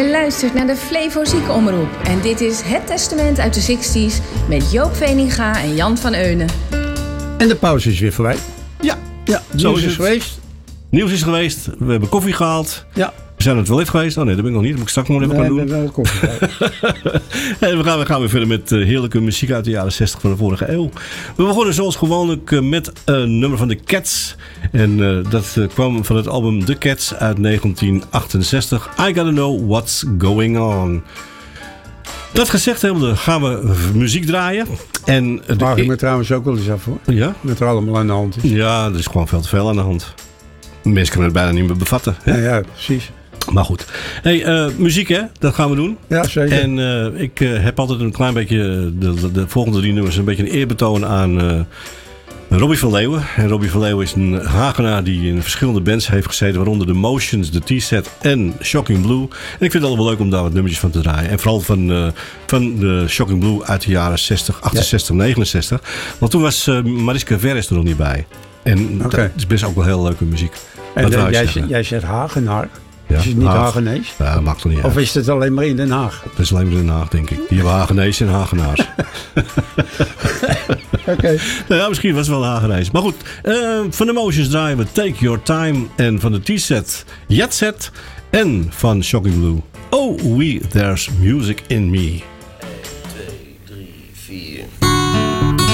Je luistert naar de Flevo Ziekenomroep en dit is Het Testament uit de 60s met Joop Veninga en Jan van Eunen. En de pauze is weer voorbij. Ja, Zo is het geweest. Nieuws is geweest. We hebben koffie gehaald. Ja. We zijn aan het toilet geweest. Oh nee, dat ben ik nog niet. Dat moet ik straks nog even gaan doen. We hebben wel koffie. En we gaan weer verder met heerlijke muziek uit de jaren 60 van de vorige eeuw. We begonnen zoals gewoonlijk met een nummer van de Cats. En dat kwam van het album The Cats uit 1968. I Gotta Know What's Going On. Dat gezegd hebbende gaan we muziek draaien. En Vraag ik me trouwens ook wel eens af hoor. Ja? Wat er allemaal aan de hand is. Ja, er is gewoon veel te veel aan de hand. Mensen kunnen het bijna niet meer bevatten. Hè? Ja, precies. Maar goed. Hey, muziek hè, dat gaan we doen. Ja, zeker. En ik heb altijd een klein beetje, de volgende 3 nummers, een beetje een eerbetoon aan Robbie van Leeuwen. En Robbie van Leeuwen is een Hagenaar die in verschillende bands heeft gezeten, waaronder The Motions, The T-Set en Shocking Blue. En ik vind het altijd wel leuk om daar wat nummertjes van te draaien. En vooral van de Shocking Blue uit de jaren 60, 68, 69. Want toen was Mariska Veres er nog niet bij. En dat is best ook wel heel leuke muziek. En jij zegt Hagenaar. Ja, is het niet Hagenees? Ja, dat maakt toch niet uit. Of is het alleen maar in Den Haag? Dat is alleen maar in Den Haag, denk ik. Die hebben Hagenees en Hagenaars. Oké. Nou ja, misschien was het wel Hagenees. Maar goed, van de Motions draaien we Take Your Time. En van de T-Set, Jet Set. En van Shocking Blue, Oh, There's Music in Me.